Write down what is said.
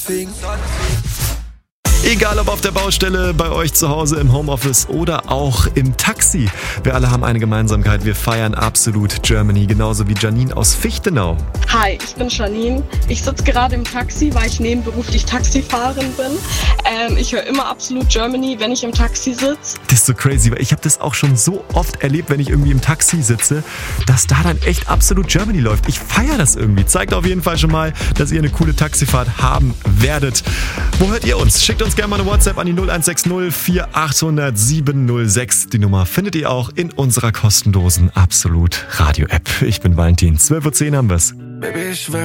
Egal ob auf der Baustelle, bei euch zu Hause im Homeoffice oder auch im Taxi. Wir alle haben eine Gemeinsamkeit. Wir feiern absolut Germany, genauso wie Janine aus Fichtenau. Hi, ich bin Janine. Ich sitze gerade im Taxi, weil ich nebenberuflich Taxifahrerin bin. Ich höre immer absolut Germany, wenn ich im Taxi sitze. Das ist so crazy, weil ich habe das auch schon so oft erlebt, wenn ich irgendwie im Taxi sitze, dass da dann echt absolut Germany läuft. Ich feiere das irgendwie. Zeigt auf jeden Fall schon mal, dass ihr eine coole Taxifahrt haben werdet. Wo hört ihr uns? Schickt uns gerne mal eine WhatsApp an die 0160 4800 706. Die Nummer findet ihr auch in unserer kostenlosen Absolut Radio App. Ich bin Valentin. 12:10 Uhr haben wir's.